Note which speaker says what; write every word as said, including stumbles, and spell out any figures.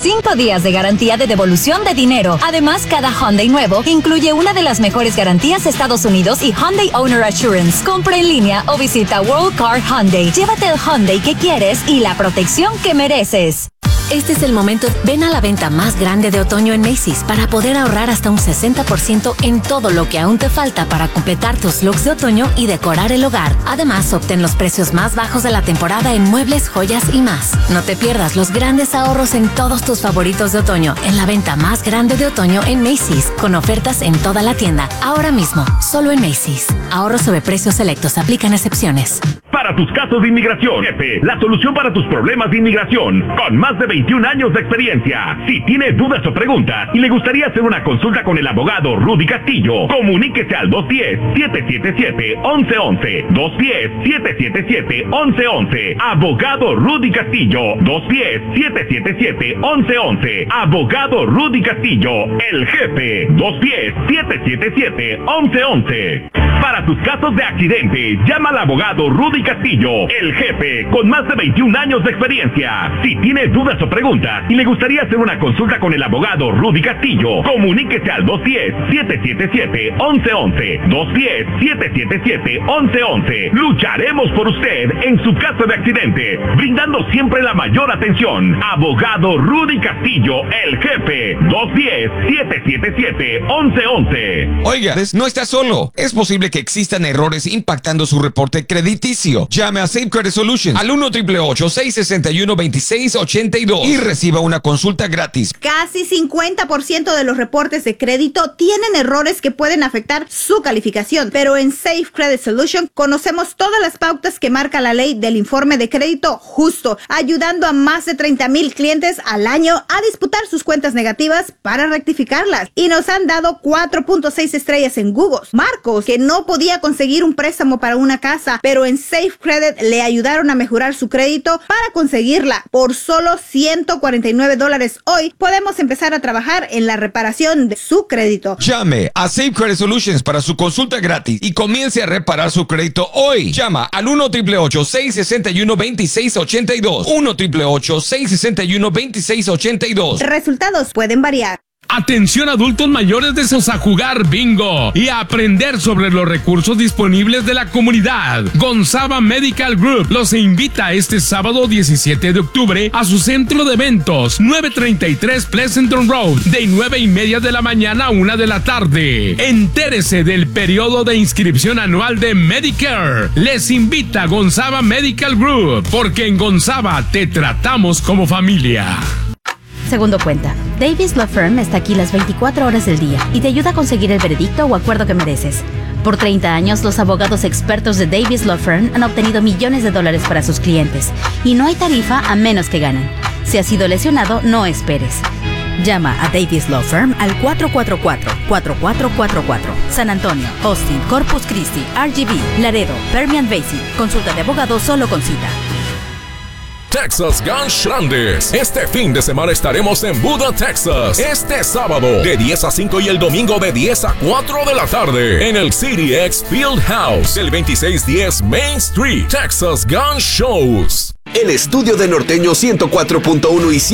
Speaker 1: cinco días de garantía de devolución de dinero. Además, cada Hyundai nuevo incluye una de las mejores garantías Estados Unidos y Hyundai Owner Assurance. Compra en línea o visita World Car Hyundai. Llévate el Hyundai que quieres y la protección que mereces.
Speaker 2: Este es el momento. Ven a la venta más grande de otoño en Macy's para poder ahorrar hasta un sesenta por ciento en todo lo que aún te falta para completar tus looks de otoño y decorar el hogar. Además, obtén los precios más bajos de la temporada en muebles, joyas y más. No te pierdas los grandes ahorros en todos tus favoritos de otoño en la venta más grande de otoño en Macy's, con ofertas en toda la tienda. Ahora mismo, solo en Macy's. Ahorros sobre precios selectos. Aplican excepciones.
Speaker 3: Para tus casos de inmigración, Jefe, la solución para tus problemas de inmigración, con más de veintiún años de experiencia. Si tiene dudas o preguntas y le gustaría hacer una consulta con el abogado Rudy Castillo, comuníquese al dos uno cero, siete siete siete, once once, dos uno cero, siete siete siete, once once. Abogado Rudy Castillo, dos uno cero, siete siete siete, once once. Abogado Rudy Castillo, el jefe, dos uno cero, siete siete siete, once once. Para tus casos de accidente, llama al abogado Rudy Castillo, el jefe, con más de veintiún años de experiencia. Si tiene dudas o preguntas y le gustaría hacer una consulta con el abogado Rudy Castillo, comuníquese al dos uno cero, siete siete siete, once once, dos uno cero, siete siete siete, once once. Lucharemos por usted en su caso de accidente, brindando siempre la mayor atención. Abogado Rudy Castillo, el jefe, dos uno cero, siete siete siete, once once.
Speaker 4: Oiga, no está solo. Es posible que existan errores impactando su reporte crediticio. Llame a Safe Credit Solutions al uno, ocho ocho ocho, seis seis uno, dos seis ocho dos y reciba una consulta gratis.
Speaker 5: Casi cincuenta por ciento de los reportes de crédito tienen errores que pueden afectar su calificación, pero en Safe Credit Solutions conocemos todas las pautas que marca la ley del informe de crédito justo, ayudando a más de treinta mil clientes al año a disputar sus cuentas negativas para rectificarlas. Y nos han dado cuatro punto seis estrellas en Google. Marcos, que no podía conseguir un préstamo para una casa, pero en Safe Credit le ayudaron a mejorar su crédito para conseguirla. Por solo ciento cuarenta y nueve dólares hoy, podemos empezar a trabajar en la reparación de su crédito.
Speaker 4: Llame a Safe Credit Solutions para su consulta gratis y comience a reparar su crédito hoy. Llama al uno, ocho ocho ocho, seis seis uno, dos seis ocho dos. uno, ocho ocho ocho, seis seis uno, dos seis ocho dos.
Speaker 5: Resultados pueden variar.
Speaker 6: Atención adultos mayores deseosos a jugar bingo y a aprender sobre los recursos disponibles de la comunidad. Gonzava Medical Group los invita este sábado diecisiete de octubre a su centro de eventos novecientos treinta y tres Pleasanton Road de nueve y media de la mañana a una de la tarde. Entérese del periodo de inscripción anual de Medicare. Les invita Gonzava Medical Group porque en Gonzava te tratamos como familia.
Speaker 7: Segundo cuenta, Davis Law Firm está aquí las veinticuatro horas del día y te ayuda a conseguir el veredicto o acuerdo que mereces. Por treinta años, los abogados expertos de Davis Law Firm han obtenido millones de dólares para sus clientes y no hay tarifa a menos que ganen. Si has sido lesionado, no esperes. Llama a Davis Law Firm al cuatro cuatro cuatro, cuatro cuatro cuatro cuatro. San Antonio, Austin, Corpus Christi, R G B, Laredo, Permian Basin. Consulta de abogado solo con cita.
Speaker 8: Texas Gun Shrandes. Este fin de semana estaremos en Buda, Texas. Este sábado de diez a cinco y el domingo de diez a cuatro de la tarde en el C D X Field House del veintiséis diez Main Street. Texas Gun Shows.
Speaker 9: El estudio de Norteño ciento cuatro punto uno y